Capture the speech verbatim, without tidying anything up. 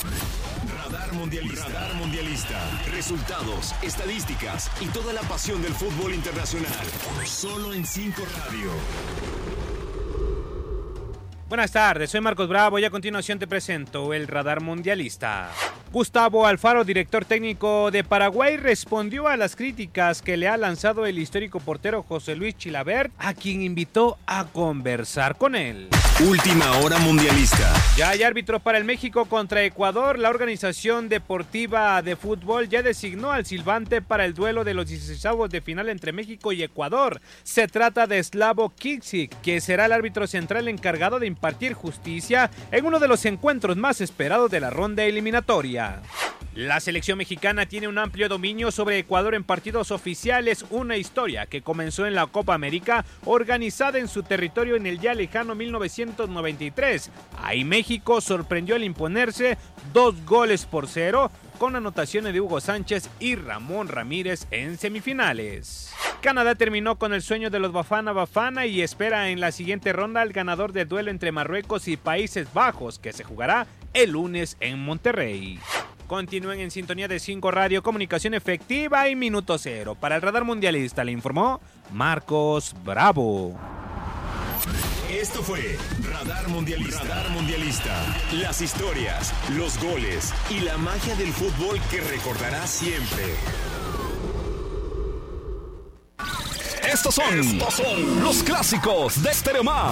Radar Mundialista. Radar Mundialista. Resultados, estadísticas y toda la pasión del fútbol internacional. Solo en cinco Radio. Buenas tardes, soy Marcos Bravo y a continuación te presento el Radar Mundialista. Gustavo Alfaro, director técnico de Paraguay, respondió a las críticas que le ha lanzado el histórico portero José Luis Chilavert, a quien invitó a conversar con él. Última hora mundialista. Ya hay árbitro para el México contra Ecuador. La Organización Deportiva de Fútbol ya designó al silbante para el duelo de los dieciseisavos de final entre México y Ecuador. Se trata de Slavo Kiksik, que será el árbitro central encargado de impartir justicia en uno de los encuentros más esperados de la ronda eliminatoria. La selección mexicana tiene un amplio dominio sobre Ecuador en partidos oficiales, una historia que comenzó en la Copa América, organizada en su territorio en el ya lejano mil novecientos noventa y tres. Ahí México sorprendió al imponerse dos goles por cero, con anotaciones de Hugo Sánchez y Ramón Ramírez en semifinales. Canadá terminó con el sueño de los Bafana Bafana y espera en la siguiente ronda al ganador del duelo entre Marruecos y Países Bajos, que se jugará el lunes en Monterrey. Continúen en sintonía de cinco Radio, comunicación efectiva y minuto cero. Para el Radar Mundialista le informó Marcos Bravo. Esto fue Radar Mundialista. Radar Mundialista. Las historias, los goles y la magia del fútbol que recordarás siempre. Estos son, Estos son los clásicos de Stereo Más.